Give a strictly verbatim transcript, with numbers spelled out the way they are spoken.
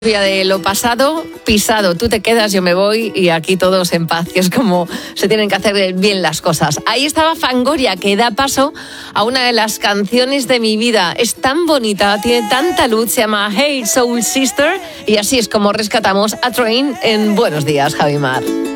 De lo pasado, pisado, tú te quedas, yo me voy y aquí todos en paz, que es como se tienen que hacer bien las cosas. Ahí estaba Fangoria, que da paso a una de las canciones de mi vida. Es tan bonita, tiene tanta luz, se llama Hey Soul Sister, y así es como rescatamos a Train en Buenos Días, Javi Mar.